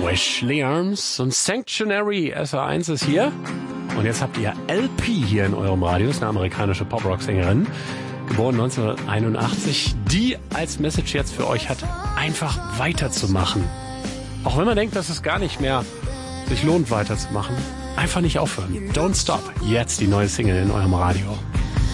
Ashley Arms und Sanctuary SR1 ist hier. Und jetzt habt ihr LP hier in eurem Radio. Das ist eine amerikanische Pop-Rock-Sängerin, geboren 1981, die als Message jetzt für euch hat, einfach weiterzumachen. Auch wenn man denkt, dass es gar nicht mehr sich lohnt, weiterzumachen, einfach nicht aufhören. Don't Stop. Jetzt die neue Single in eurem Radio.